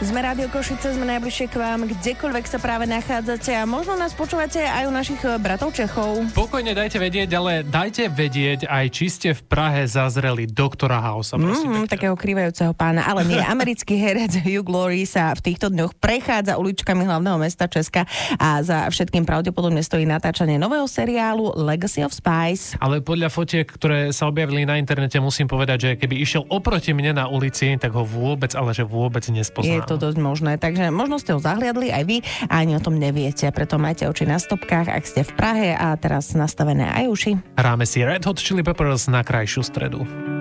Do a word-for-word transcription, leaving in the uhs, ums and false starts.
Sme Rádio Košice, sme najbližšie k vám, kdekoľvek sa práve nachádzate a možno nás počúvate aj u našich bratov Čechov. Pokojne dajte vedieť, ale dajte vedieť aj, či ste v Prahe zazreli doktora Housea. Mm, takého krývajúceho pána, ale nie. Americký herec Hugh Laurie sa v týchto dňoch prechádza uličkami hlavného mesta Česka a za všetkým pravdepodobne stojí natáčanie nového seriálu Legacy of Spies. Ale podľa fotiek, ktoré sa objavili na internete, musím povedať, že keby išiel oproti mne na ulici, tak ho vôbec, ale že vôbec nespoznám. Je to dosť možné, takže možno ste ho zahliadli aj vy a ani o tom neviete, preto majte oči na stopkách, ak ste v Prahe a teraz nastavené aj uši. Hráme si Red Hot Chili Peppers na krajšiu stredu.